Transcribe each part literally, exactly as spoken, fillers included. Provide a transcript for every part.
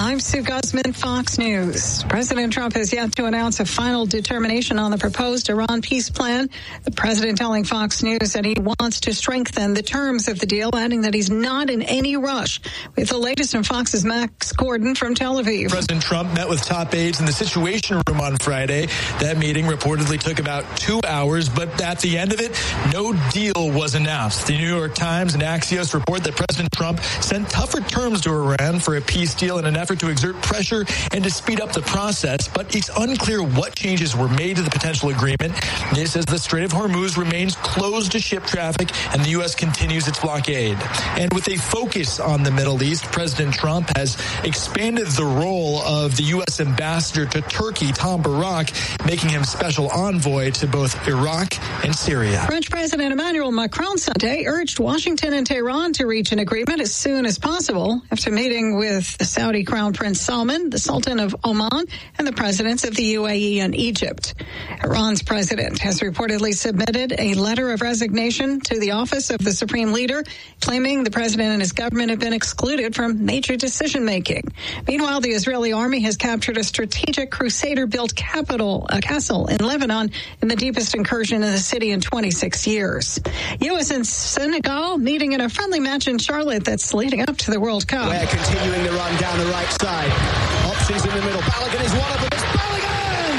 I'm Sue Guzman, Fox News. President Trump has yet to announce a final determination on the proposed Iran peace plan. The president telling Fox News that he wants to strengthen the terms of the deal, adding that he's not in any rush. With the latest from Fox's Max Gordon from Tel Aviv. President Trump met with top aides in the Situation Room on Friday. That meeting reportedly took about two hours, but at the end of it, no deal was announced. The New York Times and Axios report that President Trump sent tougher terms to Iran for a peace deal in an effort to exert pressure and to speed up the process, but it's unclear what changes were made to the potential agreement. This as the Strait of Hormuz remains closed to ship traffic and the U S continues its blockade. And with a focus on the Middle East, President Trump has expanded the role of the U S ambassador to Turkey, Tom Barak, making him special envoy to both Iraq and Syria. French President Emmanuel Macron Sunday urged Washington and Tehran to reach an agreement as soon as possible after meeting with the Saudi Crown Prince Salman, the Sultan of Oman, and the presidents of the U A E and Egypt. Iran's president has reportedly submitted a letter of resignation to the office of the supreme leader, claiming the president and his government have been excluded from major decision-making. Meanwhile, the Israeli army has captured a strategic Crusader-built capital, a castle in Lebanon in the deepest incursion in the city in twenty-six years. U S and Senegal meeting in a friendly match in Charlotte that's leading up to the World Cup. We're continuing the run down the right side. Options in the middle. Balogun is one of them. It's Balogun!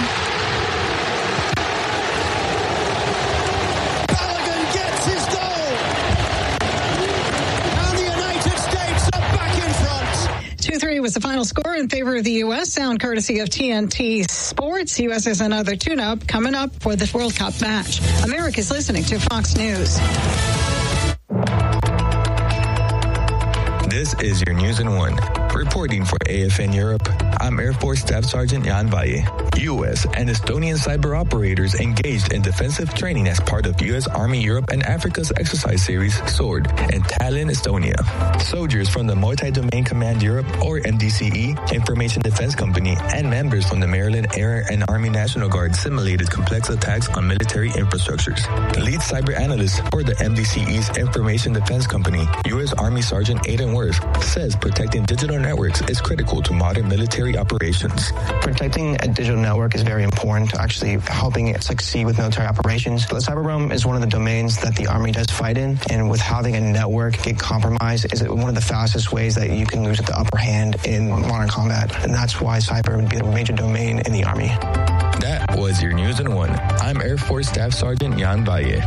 Balogun gets his goal! And the United States are back in front. two three was the final score in favor of the U S, sound courtesy of T N T Sports. U S has another tune-up coming up for the World Cup match. America's listening to Fox News. This is your News in One. Reporting for A F N Europe, I'm Air Force Staff Sergeant Jan Valle. U S and Estonian cyber operators engaged in defensive training as part of U S Army Europe and Africa's exercise series, SWORD, in Tallinn, Estonia. Soldiers from the Multi-Domain Command Europe, or M D C E, Information Defense Company, and members from the Maryland Air and Army National Guard simulated complex attacks on military infrastructures. The lead cyber analyst for the M D C E's Information Defense Company, U S Army Sergeant Aidan Worth, says protecting digital networks is critical to modern military operations. Protecting a digital network is very important to actually helping it succeed with military operations. The cyber realm is one of the domains that the Army does fight in, and with having a network get compromised is one of the fastest ways that you can lose the upper hand in modern combat, and that's why cyber would be a major domain in the Army. That was your News in One. I'm Air Force Staff Sergeant Jan Valle.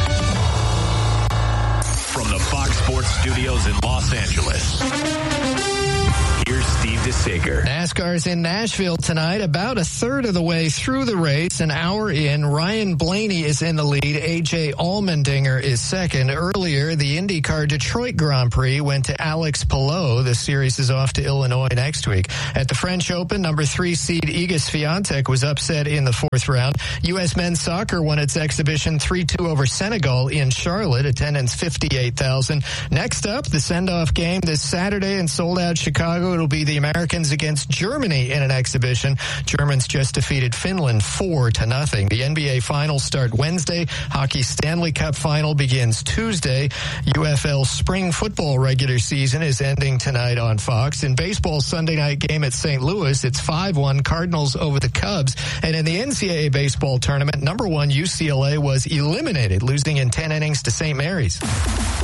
From the Fox Sports Studios in Los Angeles, here's Steve DeSager. NASCAR's in Nashville tonight, about a third of the way through the race. An hour in, Ryan Blaney is in the lead. A J Allmendinger is second. Earlier, the IndyCar Detroit Grand Prix went to Alex Palou. The series is off to Illinois next week. At the French Open, number three seed Iga Swiatek was upset in the fourth round. U S men's soccer won its exhibition three two over Senegal in Charlotte. Attendance fifty-eight thousand. Next up, the send-off game this Saturday in sold-out Chicago. It'll be the Americans against Germany in an exhibition. Germans just defeated Finland four to nothing. The N B A finals start Wednesday. Hockey Stanley Cup final begins Tuesday. U F L spring football regular season is ending tonight on Fox. In baseball Sunday night game at Saint Louis, it's five one Cardinals over the Cubs. And in the N C double A baseball tournament, number one U C L A was eliminated, losing in ten innings to Saint Mary's.